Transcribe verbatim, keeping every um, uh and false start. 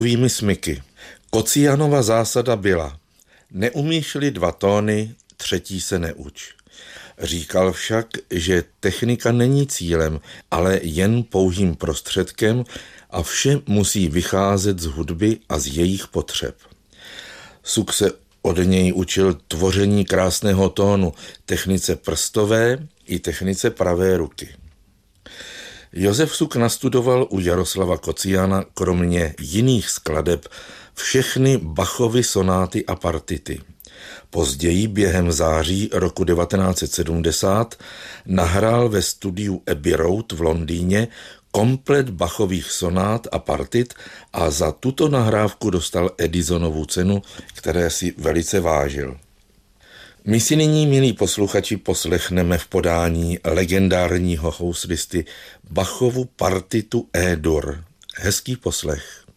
Vými smyky. Kocianova zásada byla: neumíš-li dva tóny, třetí se neuč. Říkal však, že technika není cílem, ale jen pouhým prostředkem a vše musí vycházet z hudby a z jejich potřeb. Suk se od něj učil tvoření krásného tónu, technice prstové i technice pravé ruky. Josef Suk nastudoval u Jaroslava Kociana kromě jiných skladeb všechny Bachovy sonáty a partity. Později během září roku devatenáct set sedmdesát nahrál ve studiu Abbey Road v Londýně komplet Bachových sonát a partit a za tuto nahrávku dostal Edisonovu cenu, které si velice vážil. My si nyní, milí posluchači, poslechneme v podání legendárního houslisty Bachovu partitu E-dur. Hezký poslech.